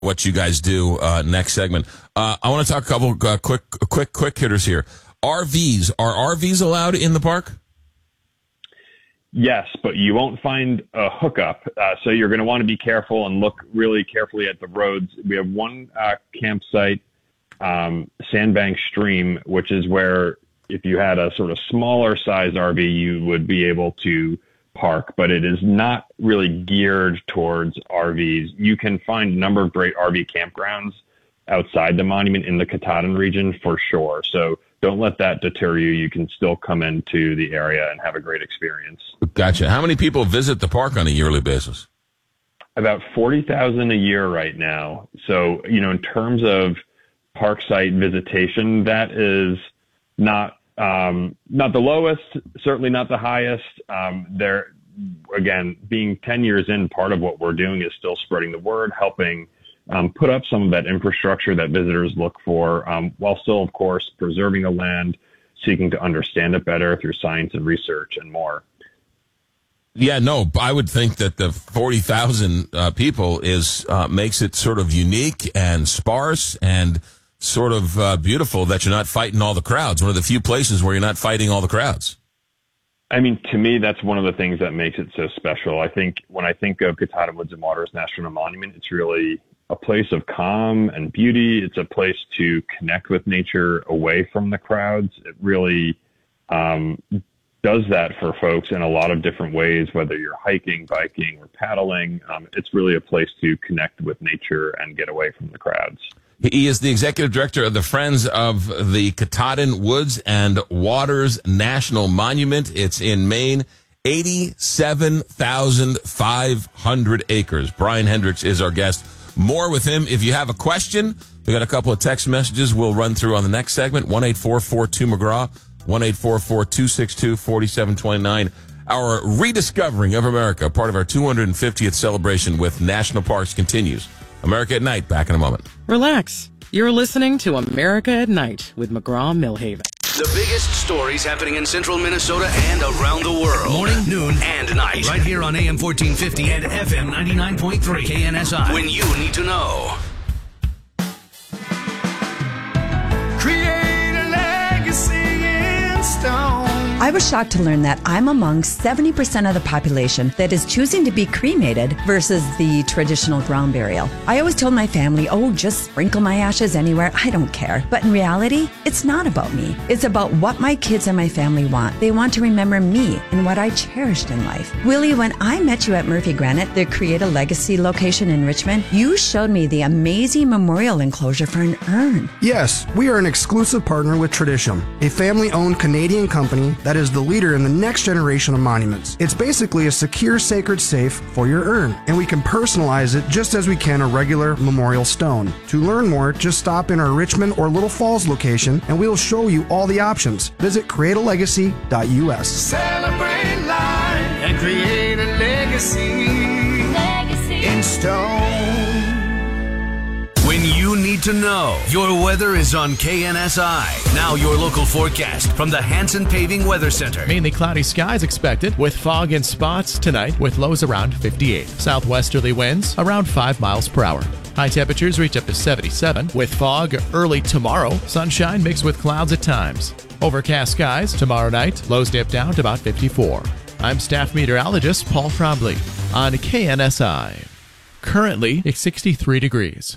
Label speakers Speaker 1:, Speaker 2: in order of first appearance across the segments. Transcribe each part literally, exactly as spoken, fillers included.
Speaker 1: what you guys do uh, next segment. Uh, I want to talk a couple uh, quick, quick, quick hitters here. R Vs. Are R Vs allowed in the park?
Speaker 2: Yes, but you won't find a hookup. Uh, so you're going to want to be careful and look really carefully at the roads. We have one uh, campsite, um, Sandbank Stream, which is where if you had a sort of smaller size R V, you would be able to park, but it is not really geared towards R Vs. You can find a number of great R V campgrounds outside the monument in the Katahdin region for sure. So don't let that deter you. You can still come into the area and have a great experience.
Speaker 1: Gotcha. How many people visit the park on a yearly basis?
Speaker 2: About forty thousand a year right now. So, you know, in terms of park site visitation, that is not Um, not the lowest, certainly not the highest. Um, there, again, being ten years in, part of what we're doing is still spreading the word, helping um, put up some of that infrastructure that visitors look for, um, while still, of course, preserving the land, seeking to understand it better through science and research and more.
Speaker 1: Yeah, no, I would think that the forty thousand uh, people is uh, makes it sort of unique and sparse and sort of uh, beautiful that you're not fighting all the crowds. One of the few places where you're not fighting all the crowds.
Speaker 2: I mean, to me, that's one of the things that makes it so special. I think when I think of Katahdin Woods and Waters National Monument, it's really a place of calm and beauty. It's a place to connect with nature away from the crowds. It really um, does that for folks in a lot of different ways, whether you're hiking, biking, or paddling. Um, it's really a place to connect with nature and get away from the crowds.
Speaker 1: He is the executive director of the Friends of the Katahdin Woods and Waters National Monument. It's in Maine, eighty-seven thousand five hundred acres. Brian Hendricks is our guest. More with him. If you have a question, we got a couple of text messages we'll run through on the next segment. one eight four four two McGraw, one eight four four two six two four seven two nine. Our rediscovering of America, part of our two hundred fiftieth celebration with national parks, continues. America at Night, back in a moment.
Speaker 3: Relax. You're listening to America at Night with McGraw-Millhaven.
Speaker 4: The biggest stories happening in central Minnesota and around the world. Morning, noon, and night. Right here on A M fourteen fifty and F M ninety-nine point three K N S I. When you need to know.
Speaker 5: Create a legacy in stone.
Speaker 6: I was shocked to learn that I'm among seventy percent of the population that is choosing to be cremated versus the traditional ground burial. I always told my family, oh, just sprinkle my ashes anywhere. I don't care. But in reality, it's not about me. It's about what my kids and my family want. They want to remember me and what I cherished in life. Willie, when I met you at Murphy Granite, the Create a Legacy location in Richmond, you showed me the amazing memorial enclosure for an urn.
Speaker 7: Yes, we are an exclusive partner with Traditium, a family-owned Canadian company that is the leader in the next generation of monuments. It's basically a secure sacred safe for your urn, and we can personalize it just as we can a regular memorial stone. To learn more, just stop in our Richmond or Little Falls location and we will show you all the options. Visit create a legacy dot U S.
Speaker 5: Celebrate life and create a legacy, legacy in stone.
Speaker 4: When you need to know, your weather is on K N S I. Now your local forecast from the Hanson Paving Weather Center.
Speaker 8: Mainly cloudy skies expected with fog in spots tonight with lows around fifty-eight. Southwesterly winds around five miles per hour. High temperatures reach up to seventy-seven with fog early tomorrow. Sunshine mixed with clouds at times. Overcast skies tomorrow night. Lows dip down to about fifty-four. I'm staff meteorologist Paul Trombley on K N S I. Currently, it's sixty-three degrees.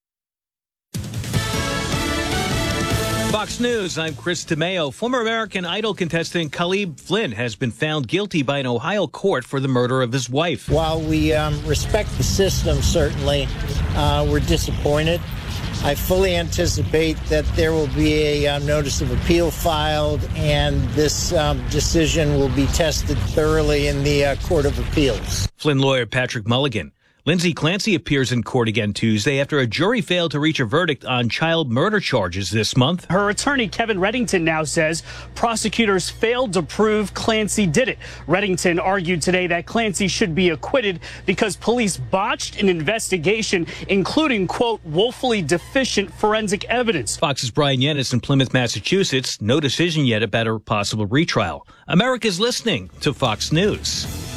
Speaker 9: Fox News, I'm Chris DeMeo. Former American Idol contestant Khalid Flynn has been found guilty by an Ohio court for the murder of his wife.
Speaker 10: While we um, respect the system, certainly, uh, we're disappointed. I fully anticipate that there will be a uh, notice of appeal filed, and this um, decision will be tested thoroughly in the uh, Court of Appeals.
Speaker 9: Flynn lawyer Patrick Mulligan. Lindsay Clancy appears in court again Tuesday after a jury failed to reach a verdict on child murder charges this month.
Speaker 11: Her attorney, Kevin Reddington, now says prosecutors failed to prove Clancy did it. Reddington argued today that Clancy should be acquitted because police botched an investigation, including, quote, woefully deficient forensic evidence.
Speaker 9: Fox's Brian Yennis in Plymouth, Massachusetts. No decision yet about a possible retrial. America's listening to Fox News.